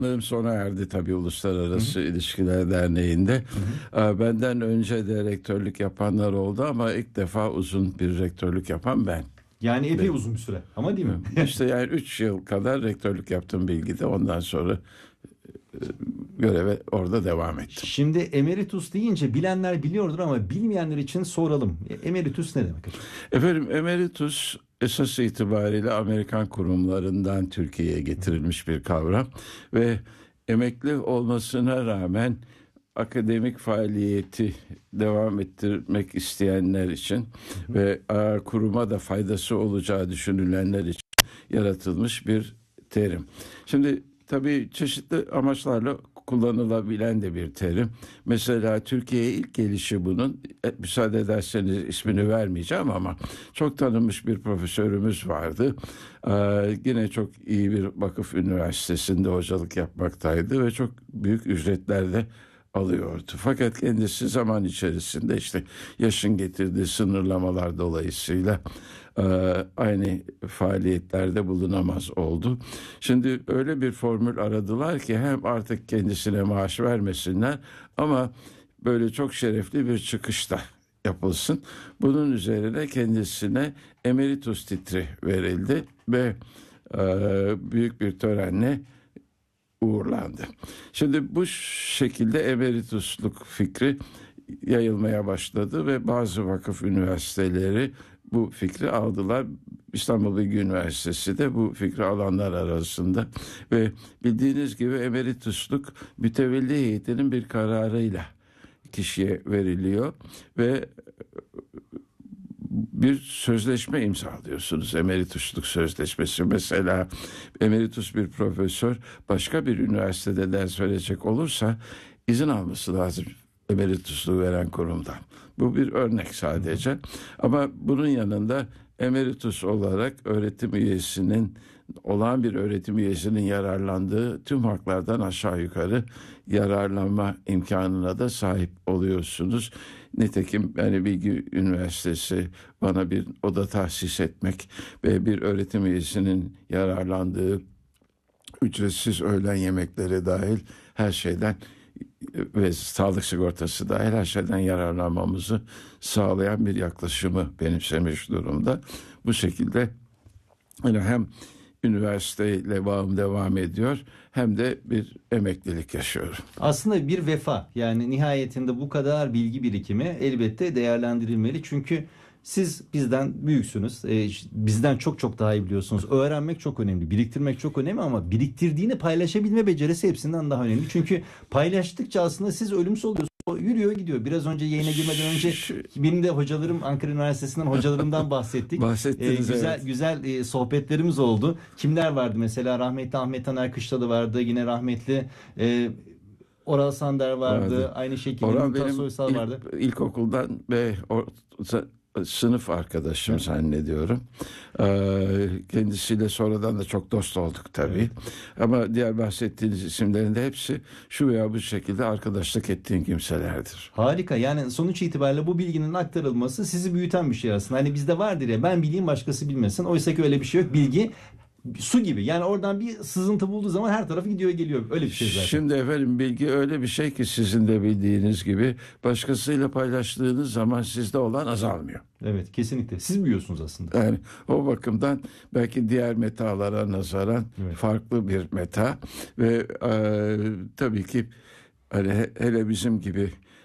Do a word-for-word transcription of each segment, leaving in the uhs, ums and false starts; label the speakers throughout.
Speaker 1: sona erdi tabii Uluslararası Hı-hı. İlişkiler Derneği'nde. Hı-hı. Benden önce de rektörlük yapanlar oldu ama ilk defa uzun bir rektörlük yapan ben.
Speaker 2: Yani epey
Speaker 1: Ve,
Speaker 2: uzun bir süre ama değil mi?
Speaker 1: İşte yani üç yıl kadar rektörlük yaptım Bilgi'de. Ondan sonra göreve orada devam ettim.
Speaker 2: Şimdi emeritus deyince bilenler biliyordur ama bilmeyenler için soralım. Emeritus ne demek acaba?
Speaker 1: Efendim emeritus esas itibariyle Amerikan kurumlarından Türkiye'ye getirilmiş bir kavram ve emekli olmasına rağmen akademik faaliyeti devam ettirmek isteyenler için ve kuruma da faydası olacağı düşünülenler için yaratılmış bir terim. Şimdi tabii çeşitli amaçlarla kullanılabilen de bir terim. Mesela Türkiye'ye ilk gelişi bunun, müsaade ederseniz ismini vermeyeceğim ama çok tanınmış bir profesörümüz vardı. Ee, yine çok iyi bir vakıf üniversitesinde hocalık yapmaktaydı ve çok büyük ücretler de alıyordu. Fakat kendisi zaman içerisinde işte yaşın getirdiği sınırlamalar dolayısıyla e, aynı faaliyetlerde bulunamaz oldu. Şimdi öyle bir formül aradılar ki hem artık kendisine maaş vermesinler ama böyle çok şerefli bir çıkışta yapılsın. Bunun üzerine kendisine emeritus titri verildi ve e, büyük bir törenle uğurlandı. Şimdi bu şekilde emeritusluk fikri yayılmaya başladı ve bazı vakıf üniversiteleri bu fikri aldılar. İstanbul Bilgi Üniversitesi de bu fikri alanlar arasında ve bildiğiniz gibi emeritusluk mütevelli heyetinin bir kararıyla kişiye veriliyor ve bir sözleşme imzalıyorsunuz, emeritusluk sözleşmesi. Mesela emeritus bir profesör başka bir üniversitede ders verecek olursa izin alması lazım emeritusluğu veren kurumdan. Bu bir örnek sadece. Ama bunun yanında emeritus olarak öğretim üyesinin, olağan bir öğretim üyesinin yararlandığı tüm haklardan aşağı yukarı yararlanma imkanına da sahip oluyorsunuz. Nitekim yani Bilgi Üniversitesi bana bir oda tahsis etmek ve bir öğretim üyesinin yararlandığı ücretsiz öğlen yemekleri dahil her şeyden ve sağlık sigortası dahil her şeyden yararlanmamızı sağlayan bir yaklaşımı benimsemiş durumda. Bu şekilde yani hem üniversiteyle bağım devam ediyor hem de bir emeklilik yaşıyorum.
Speaker 2: Aslında bir vefa, yani nihayetinde bu kadar bilgi birikimi elbette değerlendirilmeli çünkü siz bizden büyüksünüz, e, bizden çok çok daha iyi biliyorsunuz. Öğrenmek çok önemli, biriktirmek çok önemli ama biriktirdiğini paylaşabilme becerisi hepsinden daha önemli. Çünkü paylaştıkça aslında siz ölümsüz oluyorsunuz. O yürüyor gidiyor. Biraz önce yayına girmeden önce benim de hocalarım, Ankara Üniversitesi'nden hocalarımdan bahsettik.
Speaker 1: Bahsettiniz,
Speaker 2: ee, güzel
Speaker 1: evet.
Speaker 2: güzel e, sohbetlerimiz oldu. Kimler vardı mesela? Rahmetli Ahmet Taner Kışlalı vardı. Yine rahmetli e, Oral Sander vardı. vardı. Aynı şekilde
Speaker 1: Oral
Speaker 2: Mümtaz Soysal
Speaker 1: ilk,
Speaker 2: vardı.
Speaker 1: İlkokuldan ve or, sınıf arkadaşım evet. zannediyorum. Ee, kendisiyle sonradan da çok dost olduk tabii. Evet. Ama diğer bahsettiğiniz isimlerin de hepsi şu veya bu şekilde arkadaşlık ettiğin kimselerdir.
Speaker 2: Harika. Yani sonuç itibariyle bu bilginin aktarılması sizi büyüten bir şey aslında. Hani bizde vardır ya, ben bileyim başkası bilmesin. Oysa ki öyle bir şey yok. Bilgi su gibi. Yani oradan bir sızıntı bulduğu zaman her tarafı gidiyor geliyor. Öyle bir şey zaten.
Speaker 1: Şimdi efendim bilgi öyle bir şey ki sizin de bildiğiniz gibi başkasıyla paylaştığınız zaman sizde olan azalmıyor.
Speaker 2: Evet, kesinlikle. Siz büyüyorsunuz aslında.
Speaker 1: Yani o bakımdan belki diğer metalara nazaran evet. farklı bir meta ve e, tabii ki hani hele bizim gibi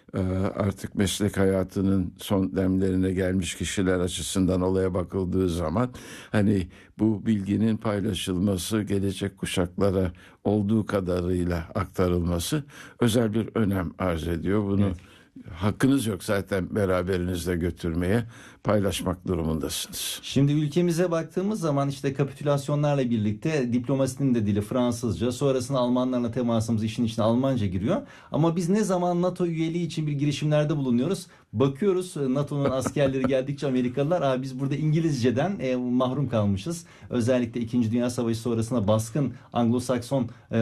Speaker 1: artık meslek hayatının son demlerine gelmiş kişiler açısından olaya bakıldığı zaman hani bu bilginin paylaşılması, gelecek kuşaklara olduğu kadarıyla aktarılması özel bir önem arz ediyor. Bunu evet. hakkınız yok zaten beraberinizle götürmeye, paylaşmak durumundasınız.
Speaker 2: Şimdi ülkemize baktığımız zaman işte kapitülasyonlarla birlikte diplomasinin de dili Fransızca, sonrasında Almanlarla temasımız işin içine Almanca giriyor. Ama biz ne zaman NATO üyeliği için bir girişimlerde bulunuyoruz? Bakıyoruz NATO'nun askerleri geldikçe Amerikalılar, Aa, biz burada İngilizceden e, mahrum kalmışız. Özellikle İkinci Dünya Savaşı sonrasında baskın Anglo-Sakson e,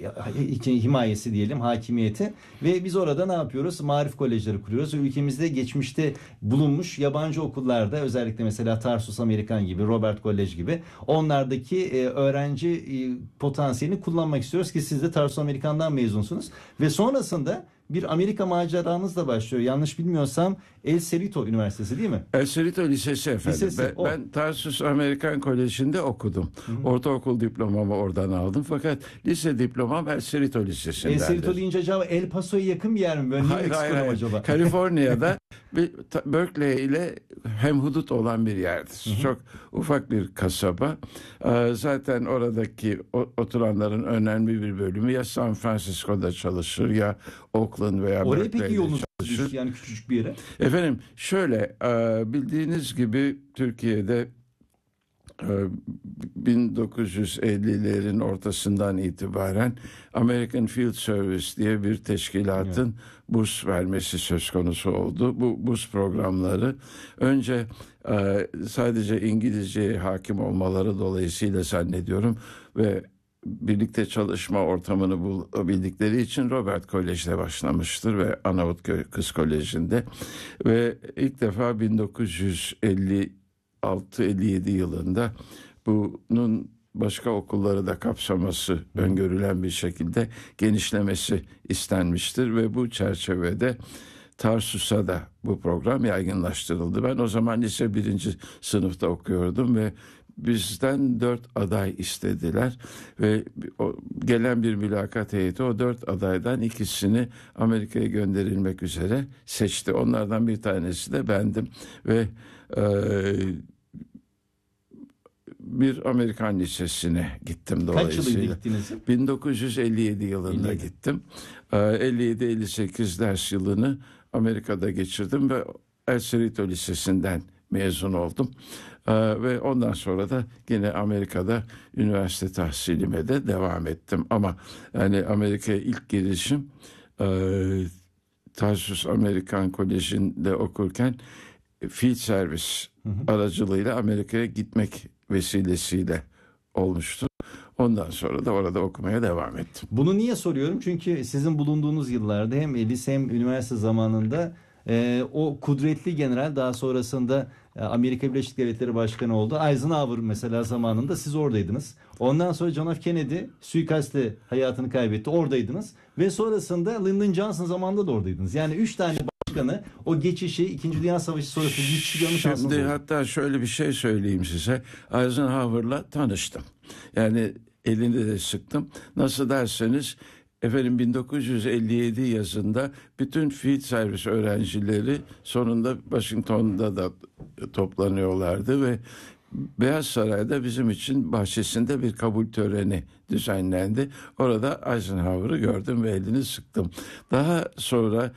Speaker 2: e, himayesi diyelim, hakimiyeti ve biz orada ne yapıyoruz? Marif kolejleri kuruyoruz ve ülkemizde geçmişte bulunmuş yabancı okullarda özellikle mesela Tarsus Amerikan gibi, Robert College gibi onlardaki e, öğrenci e, potansiyelini kullanmak istiyoruz ki siz de Tarsus Amerikan'dan mezunsunuz ve sonrasında bir Amerika maceranız da başlıyor. Yanlış bilmiyorsam El Cerrito Üniversitesi değil mi?
Speaker 1: El Cerrito Lisesi efendim.
Speaker 2: Lisesi,
Speaker 1: ben,
Speaker 2: o.
Speaker 1: ben Tarsus Amerikan Koleji'nde okudum.
Speaker 2: Hı hı.
Speaker 1: Ortaokul diplomamı oradan aldım. Fakat lise diplomam El Cerrito Lisesi'ndendir.
Speaker 2: El Cerrito deyince acaba El Paso'ya yakın bir yer mi? Ben New
Speaker 1: Hayır, hayır,
Speaker 2: Mexico'dum
Speaker 1: hayır.
Speaker 2: acaba?
Speaker 1: Kaliforniya'da bir, ta- Berkeley ile hemhudut olan bir yerdir.
Speaker 2: Hı hı.
Speaker 1: Çok ufak bir kasaba. Ee, zaten oradaki o- oturanların önemli bir bölümü ya San Francisco'da çalışır ya Oakland veya
Speaker 2: Oraya peki
Speaker 1: Berkeley'de
Speaker 2: yolunuz
Speaker 1: çalışır.
Speaker 2: düştü yani küçücük bir yere?
Speaker 1: Efendim şöyle e, bildiğiniz gibi Türkiye'de e, bin dokuz yüz ellilerin ortasından itibaren American Field Service diye bir teşkilatın burs vermesi söz konusu oldu. Bu burs programları önce e, sadece İngilizceye hakim olmaları dolayısıyla zannediyorum ve birlikte çalışma ortamını bulabildikleri için Robert Kolej'de başlamıştır ve Arnavutköy Kız Koleji'nde ve ilk defa bin dokuz yüz elli altı elli yedi yılında bunun başka okulları da kapsaması öngörülen bir şekilde genişlemesi istenmiştir ve bu çerçevede Tarsus'a da bu program yaygınlaştırıldı. Ben o zaman lise birinci sınıfta okuyordum ve bizden dört aday istediler ve o, gelen bir mülakat heyeti o dört adaydan ikisini Amerika'ya gönderilmek üzere seçti. Onlardan bir tanesi de bendim ve e, bir Amerikan lisesine gittim dolayısıyla.
Speaker 2: Kaç yılıydı gittiniz?
Speaker 1: bin dokuz yüz elli yedi yılında
Speaker 2: elli yedi.
Speaker 1: gittim. E, elli yedi elli sekiz ders yılını Amerika'da geçirdim ve El Cerrito Lisesi'nden mezun oldum. Ee, ve ondan sonra da yine Amerika'da üniversite tahsilime de devam ettim. Ama yani Amerika'ya ilk girişim e, Tarsus Amerikan Koleji'nde okurken field service hı hı. aracılığıyla Amerika'ya gitmek vesilesiyle olmuştu. Ondan sonra da orada okumaya devam ettim.
Speaker 2: Bunu niye soruyorum? Çünkü sizin bulunduğunuz yıllarda hem lise hem üniversite zamanında e, o kudretli general daha sonrasında e, Amerika Birleşik Devletleri Başkanı oldu. Eisenhower mesela zamanında siz oradaydınız. Ondan sonra John F. Kennedy suikastle hayatını kaybetti. Oradaydınız. Ve sonrasında Lyndon Johnson zamanında da oradaydınız. Yani üç tane başkanı o geçişi İkinci Dünya Savaşı sonrası geçişi görmüş şansınız
Speaker 1: Şimdi
Speaker 2: oldu.
Speaker 1: hatta şöyle bir şey söyleyeyim size. Eisenhower'la tanıştım. Yani elini de sıktım. Nasıl derseniz efendim bin dokuz yüz elli yedi yazında bütün field service öğrencileri sonunda Washington'da da toplanıyorlardı ve Beyaz Saray'da bizim için bahçesinde bir kabul töreni düzenlendi. Orada Eisenhower'ı gördüm ve elini sıktım. Daha sonra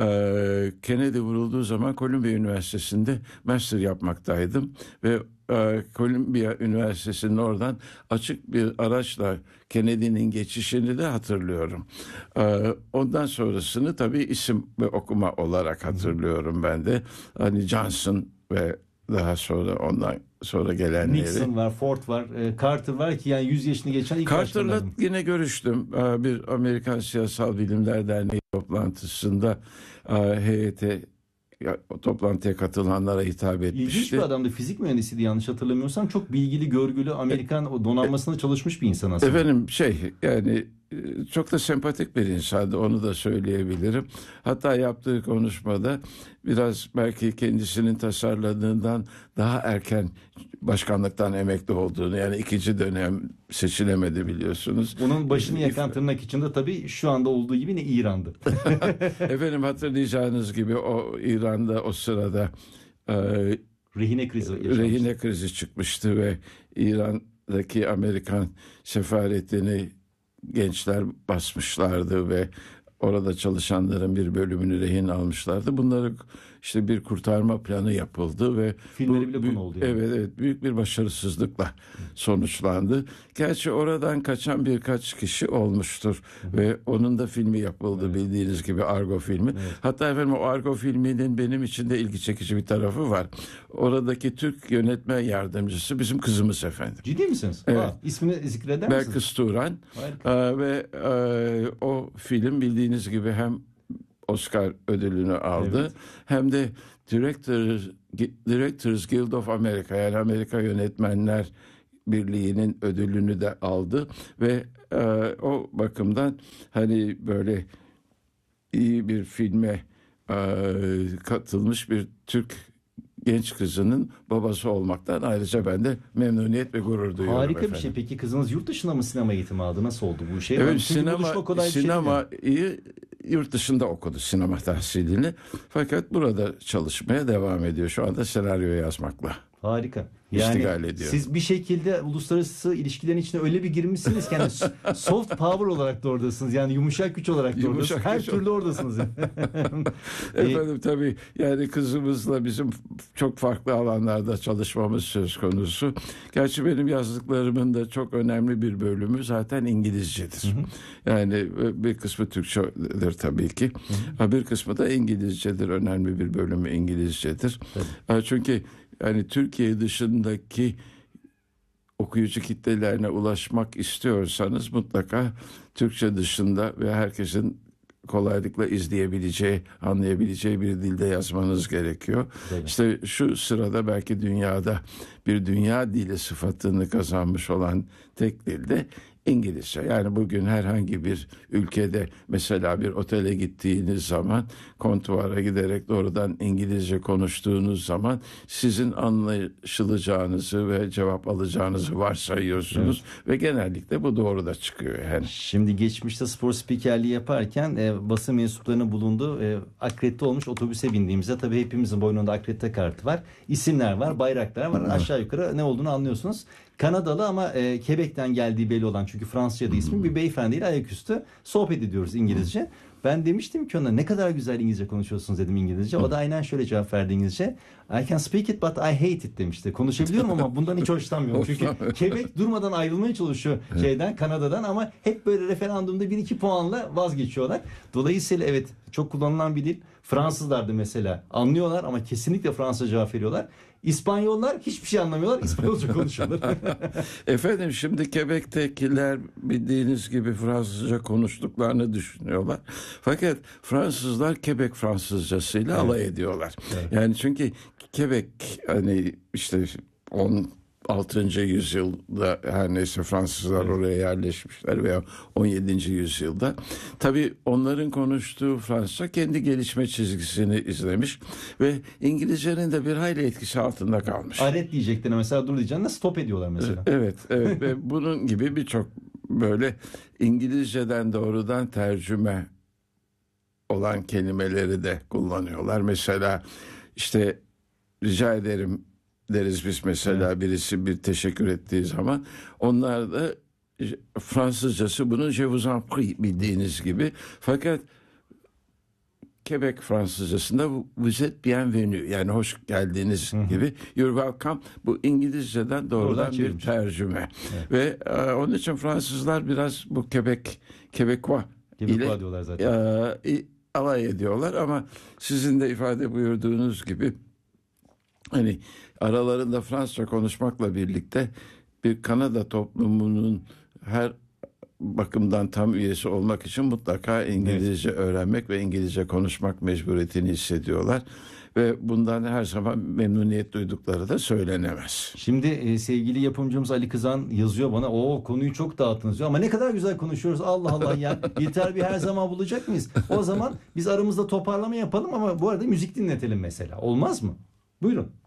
Speaker 1: e, Kennedy vurulduğu zaman Columbia Üniversitesi'nde master yapmaktaydım ve e, Columbia Üniversitesi'nin oradan açık bir araçla Kennedy'nin geçişini de hatırlıyorum. E, ondan sonrasını tabii isim ve okuma olarak hatırlıyorum ben de. Hani Johnson ve daha sonra ondan sonra gelenleri.
Speaker 2: Nixon var, Ford var, Carter var ki yani yüz yaşını geçen ilk
Speaker 1: Carter'la
Speaker 2: başkanlardan.
Speaker 1: yine görüştüm. Bir Amerikan Siyasal Bilimler Derneği toplantısında heyete o toplantıya katılanlara hitap etmişti.
Speaker 2: İlginç bir adamdı. Fizik mühendisiydi yanlış hatırlamıyorsam. Çok bilgili, görgülü, Amerikan o donanmasında çalışmış bir insan aslında.
Speaker 1: Efendim şey yani çok da sempatik bir insandı, onu da söyleyebilirim. Hatta yaptığı konuşmada biraz belki kendisinin tasarladığından daha erken başkanlıktan emekli olduğunu, yani ikinci dönem seçilemedi biliyorsunuz.
Speaker 2: Bunun başını yakan tırnak içinde tabii şu anda olduğu gibi ne İran'dı.
Speaker 1: Efendim hatırlayacağınız gibi o İran'da o sırada e,
Speaker 2: rehine krizi yaşanmıştı.
Speaker 1: Rehine krizi çıkmıştı ve İran'daki Amerikan sefaretini gençler basmışlardı ve orada çalışanların bir bölümünü rehin almışlardı. Bunları işte bir kurtarma planı yapıldı ve
Speaker 2: filmleri
Speaker 1: bu,
Speaker 2: bile konu oldu. Yani.
Speaker 1: Evet, evet büyük bir başarısızlıkla sonuçlandı. Gerçi oradan kaçan birkaç kişi olmuştur Hı. ve onun da filmi yapıldı evet. bildiğiniz gibi Argo filmi. Evet. Hatta efendim o Argo filminin benim için de ilgi çekici bir tarafı var. Oradaki Türk yönetmen yardımcısı bizim kızımız efendim.
Speaker 2: Ciddi misiniz?
Speaker 1: Evet.
Speaker 2: Aa, ismini zikreder misiniz?
Speaker 1: Belkıs Turan. Ee, ve e, o film bildiğiniz gibi hem Oscar ödülünü aldı evet. hem de Director Directors Guild of America, yani Amerika Yönetmenler Birliği'nin ödülünü de aldı ve e, o bakımdan hani böyle iyi bir filme e, katılmış bir Türk genç kızının babası olmaktan ayrıca ben de memnuniyet ve gurur duyuyorum.
Speaker 2: Harika
Speaker 1: efendim.
Speaker 2: bir şey. Peki kızınız yurt dışında mı sinema eğitimi aldı? Nasıl oldu bu şey?
Speaker 1: Evet,
Speaker 2: Çünkü buluşma
Speaker 1: sinema
Speaker 2: kolay bir şey değil.
Speaker 1: sinemayı yurt dışında okudu, sinema tahsilini. Fakat burada çalışmaya devam ediyor. Şu anda senaryo yazmakla.
Speaker 2: Harika.
Speaker 1: İştigal
Speaker 2: Yani
Speaker 1: ediyor.
Speaker 2: siz bir şekilde uluslararası ilişkilerin içine öyle bir girmişsiniz ki yani soft power olarak da oradasınız. Yani yumuşak güç olarak da
Speaker 1: Yumuşak
Speaker 2: oradasınız. Her
Speaker 1: güç
Speaker 2: türlü oradasınız.
Speaker 1: Efendim tabii yani kızımızla bizim çok farklı alanlarda çalışmamız söz konusu. Gerçi benim yazdıklarımın da çok önemli bir bölümü zaten İngilizcedir. Hı hı. Yani bir kısmı Türkçedir tabii ki. Hı hı. Bir kısmı da İngilizcedir. Önemli bir bölümü İngilizcedir. Tabii. Çünkü yani Türkiye dışındaki okuyucu kitlelerine ulaşmak istiyorsanız mutlaka Türkçe dışında ve herkesin kolaylıkla izleyebileceği, anlayabileceği bir dilde yazmanız gerekiyor. Evet. İşte şu sırada belki dünyada bir dünya dili sıfatını kazanmış olan tek dil de İngilizce. Yani bugün herhangi bir ülkede mesela bir otele gittiğiniz zaman kontuvara giderek doğrudan İngilizce konuştuğunuz zaman sizin anlaşılacağınızı ve cevap alacağınızı varsayıyorsunuz. Evet. Ve genellikle bu doğru da çıkıyor yani.
Speaker 2: Şimdi geçmişte spor spikerliği yaparken e, basın mensuplarının bulunduğu e, akredite olmuş otobüse bindiğimizde tabii hepimizin boynunda akredite kartı var. İsimler var, bayraklar var. Aşağı yukarı ne olduğunu anlıyorsunuz. Kanadalı ama e, Quebec'ten geldiği belli olan, çünkü Fransızca'da ismi, bir beyefendiyle ayaküstü sohbet ediyoruz İngilizce. Ben demiştim ki ona, ne kadar güzel İngilizce konuşuyorsunuz dedim İngilizce. O da aynen şöyle cevap verdi İngilizce. I can speak it but I hate it demişti. Konuşabiliyorum ama bundan hiç hoşlanmıyorum. Çünkü Quebec durmadan ayrılmaya çalışıyor şeyden, Kanada'dan, ama hep böyle referandumda bir iki puanla vazgeçiyorlar. Dolayısıyla evet, çok kullanılan bir dil. Fransızlar da mesela anlıyorlar ama kesinlikle Fransızca cevap veriyorlar. İspanyollar hiçbir şey anlamıyorlar, İspanyolca konuşuyorlar.
Speaker 1: Efendim şimdi Quebec'tekiler bildiğiniz gibi Fransızca konuştuklarını düşünüyorlar. Fakat Fransızlar Quebec Fransızcasıyla evet. alay ediyorlar. Evet. Yani çünkü Quebec hani işte on altıncı yüzyılda her neyse Fransızlar evet. oraya yerleşmişler veya on yedinci yüzyılda. Tabii onların konuştuğu Fransızca kendi gelişme çizgisini izlemiş ve İngilizcenin de bir hayli etkisi altında kalmış.
Speaker 2: Alet diyecektin mesela, dur diyeceksin, nasıl stop ediyorlar mesela.
Speaker 1: Evet, evet ve bunun gibi birçok böyle İngilizceden doğrudan tercüme olan kelimeleri de kullanıyorlar. Mesela işte rica ederim deriz biz mesela, evet. birisi bir teşekkür ettiği zaman. Onlar da Fransızcası bunun je vous en prie bildiğiniz gibi. Fakat Quebec Fransızcasında vous êtes bienvenue, yani hoş geldiniz Hı-hı. gibi. You're welcome. Bu İngilizceden doğrudan bir tercüme. Evet. Ve e, onun için Fransızlar biraz bu Quebec, Quebecois ile
Speaker 2: diyorlar zaten.
Speaker 1: E, alay ediyorlar ama sizin de ifade buyurduğunuz gibi hani aralarında Fransızca konuşmakla birlikte bir Kanada toplumunun her bakımdan tam üyesi olmak için mutlaka İngilizce evet. öğrenmek ve İngilizce konuşmak mecburiyetini hissediyorlar. Ve bundan her zaman memnuniyet duydukları da söylenemez.
Speaker 2: Şimdi e, sevgili yapımcımız Ali Kızan yazıyor bana. O konuyu çok dağıttınız diyor. Ama ne kadar güzel konuşuyoruz. Allah Allah ya. Yeter bir her zaman bulacak mıyız? O zaman biz aramızda toparlama yapalım ama bu arada müzik dinletelim mesela. Olmaz mı? Buyurun.